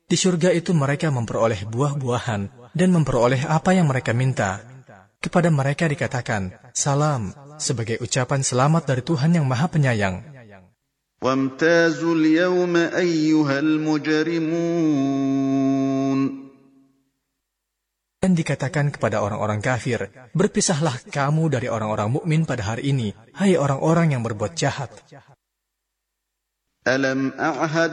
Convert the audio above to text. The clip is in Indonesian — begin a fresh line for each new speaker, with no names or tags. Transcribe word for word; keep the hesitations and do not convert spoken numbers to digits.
Di surga itu mereka memperoleh buah-buahan dan memperoleh apa yang mereka minta. Kepada mereka dikatakan, salam, sebagai ucapan selamat dari Tuhan yang Maha Penyayang.
وَامْتَازُوا الْيَوْمَ أَيُّهَا الْمُجْرِمُونَ.
Dan dikatakan kepada orang-orang kafir, berpisahlah kamu dari orang-orang mukmin pada hari ini, hai orang-orang yang berbuat jahat.
أَلَمْ أَعْهَدْ